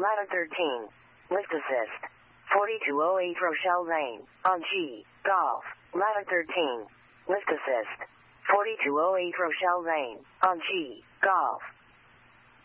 Ladder 13. Lift assist. 4208 Rochelle Lane. On G. Golf. Ladder 13. Lift assist. 4208 Rochelle Lane. On G. Golf.